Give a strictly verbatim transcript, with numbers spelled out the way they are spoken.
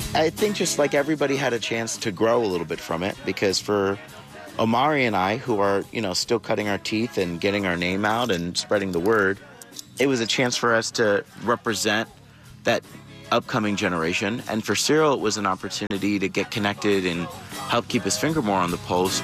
I think just like everybody had a chance to grow a little bit from it, because for Omari and I, who are, you know, still cutting our teeth and getting our name out and spreading the word, it was a chance for us to represent that upcoming generation. And for Cyril, it was an opportunity to get connected and help keep his finger more on the pulse